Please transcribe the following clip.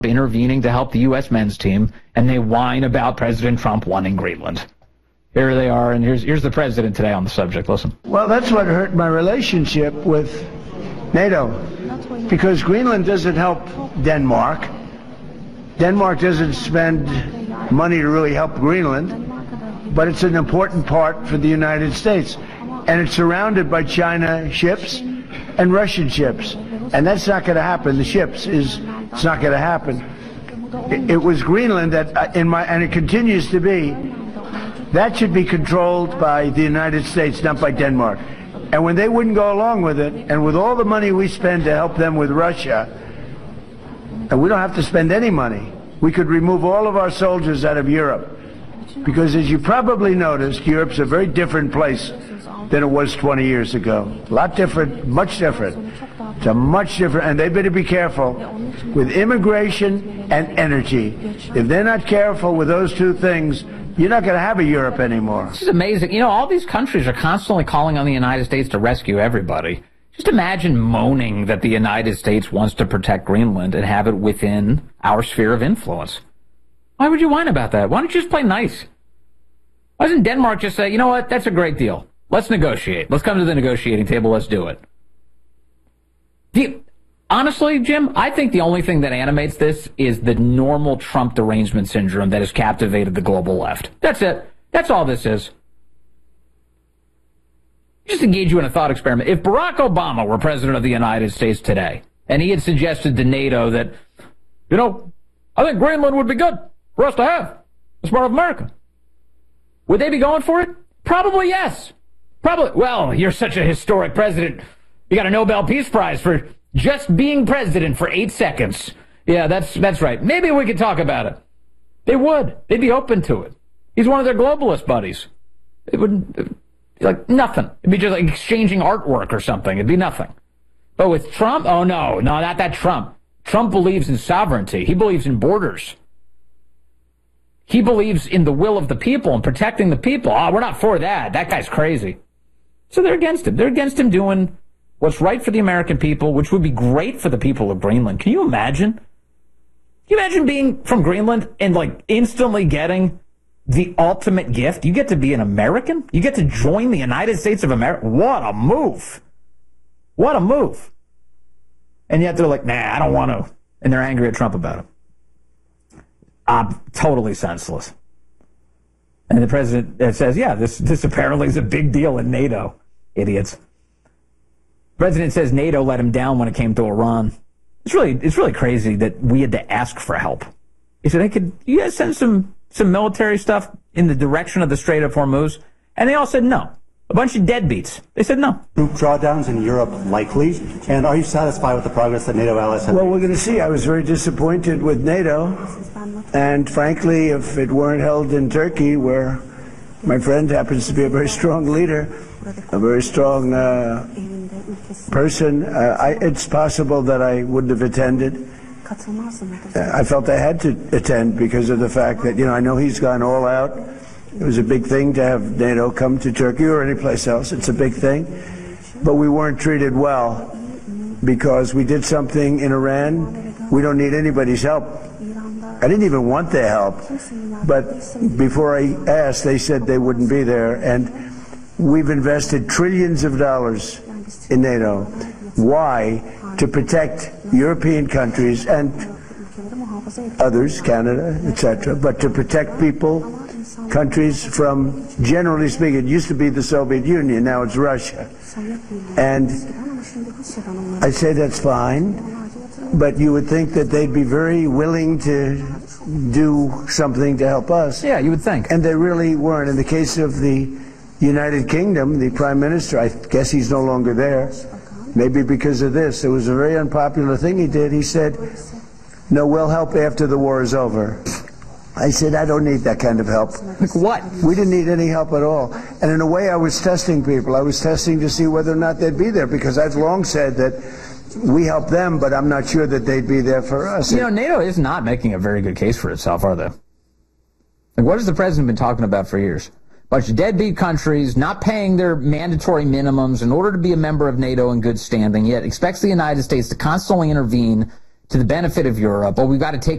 intervening to help the U.S. men's team, and they whine about President Trump wanting Greenland. Here they are, and here's the president today on the subject. Listen. Well, that's what hurt my relationship with NATO, because Greenland doesn't help Denmark. Denmark doesn't spend money to really help Greenland, but it's an important part for the United States. And it's surrounded by China ships and Russian ships. And that's not going to happen. It's not going to happen. It was Greenland that, and it continues to be, that should be controlled by the United States, not by Denmark. And when they wouldn't go along with it, and with all the money we spend to help them with Russia, and we don't have to spend any money, we could remove all of our soldiers out of Europe. Because as you probably noticed, Europe's a very different place than it was 20 years ago. A lot different, much different. It's a much different, and they better be careful with immigration and energy. If they're not careful with those two things, you're not going to have a Europe anymore. This is amazing. You know, all these countries are constantly calling on the United States to rescue everybody. Just imagine moaning that the United States wants to protect Greenland and have it within our sphere of influence. Why would you whine about that? Why don't you just play nice? Why doesn't Denmark just say, you know what, that's a great deal. Let's negotiate. Let's come to the negotiating table. Let's do it. Honestly, Jim, I think the only thing that animates this is the normal Trump derangement syndrome that has captivated the global left. That's it. That's all this is. Just engage you in a thought experiment. If Barack Obama were president of the United States today, and he had suggested to NATO that, you know, I think Greenland would be good for us to have as part of America, would they be going for it? Probably yes. Probably. Well, you're such a historic president. You got a Nobel Peace Prize for just being president for 8 seconds. Yeah, that's right. Maybe we could talk about it. They would. They'd be open to it. He's one of their globalist buddies. It wouldn't be like nothing. It'd be just like exchanging artwork or something. It'd be nothing. But with Trump, oh no, not that Trump. Trump believes in sovereignty. He believes in borders. He believes in the will of the people and protecting the people. Oh, we're not for that. That guy's crazy. So they're against him. They're against him doing what's right for the American people, which would be great for the people of Greenland. Can you imagine? Can you imagine being from Greenland and like instantly getting the ultimate gift? You get to be an American? You get to join the United States of America? What a move. What a move. And yet they're like, nah, I don't want to. And they're angry at Trump about it. Totally senseless. And the president says, yeah, this apparently is a big deal in NATO. Idiots. The president says NATO let him down when it came to Iran. It's really crazy that we had to ask for help. He said, you guys send some military stuff in the direction of the Strait of Hormuz? And they all said no. A bunch of deadbeats. They said no. Troop drawdowns in Europe likely? And are you satisfied with the progress that NATO allies have made? Well, we're going to see. I was very disappointed with NATO. And frankly, if it weren't held in Turkey, where my friend happens to be a very strong leader, a very strong person, it's possible that I wouldn't have attended. I felt I had to attend because of the fact that, I know he's gone all out. It was a big thing to have NATO come to Turkey or any place else. It's a big thing. But we weren't treated well because we did something in Iran. We don't need anybody's help. I didn't even want their help. But before I asked, they said they wouldn't be there. And we've invested trillions of dollars in NATO. Why? To protect European countries and others, Canada, etc., but to protect people, countries from, generally speaking, it used to be the Soviet Union, now it's Russia. And I say that's fine, but you would think that they'd be very willing to do something to help us. Yeah, you would think. And they really weren't. In the case of the United Kingdom, the Prime Minister, I guess he's no longer there, maybe because of this. It was a very unpopular thing he did. He said, no, we'll help after the war is over. I said, I don't need that kind of help. Like what? We didn't need any help at all. And in a way, I was testing people. I was testing to see whether or not they'd be there, because I've long said that we help them, but I'm not sure that they'd be there for us. NATO is not making a very good case for itself, are they? Like, what has the president been talking about for years? A bunch of deadbeat countries not paying their mandatory minimums in order to be a member of NATO in good standing, yet expects the United States to constantly intervene to the benefit of Europe, or we've got to take